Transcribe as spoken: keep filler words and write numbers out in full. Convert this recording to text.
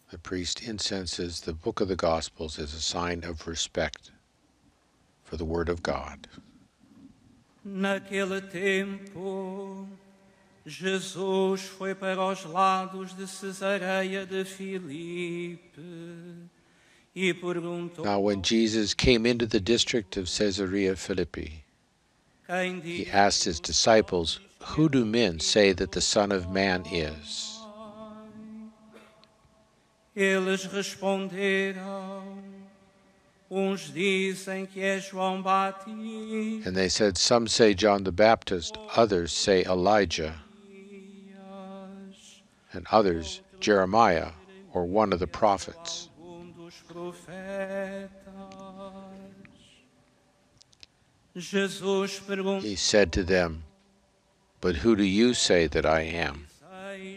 The priest incenses the book of the Gospels as a sign of respect for the Word of God. Naquele tempo, Jesus foi para os lados de Cesareia de Filipe e perguntou: Now when Jesus came into the district of Caesarea Philippi, he asked his disciples, "Who do men say that the Son of Man is?" Eles responderam: uns dizem que é João Batista, And they said, "Some say John the Baptist, others say Elijah, and others Jeremiah or one of the prophets." algum dos profetas. Jesus perguntou: He said to them, "But who do you say that I am?"